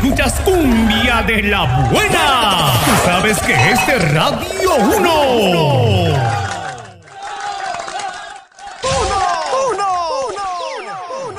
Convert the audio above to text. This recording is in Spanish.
escuchas cumbia de la buena. Tú sabes que este Radio 1.